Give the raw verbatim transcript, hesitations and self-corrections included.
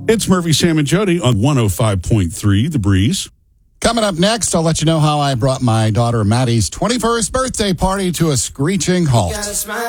It's Murphy, Sam, and Jody on one oh five point three The Breeze. Coming up next, I'll let you know how I brought my daughter Maddie's twenty-first birthday party to a screeching halt.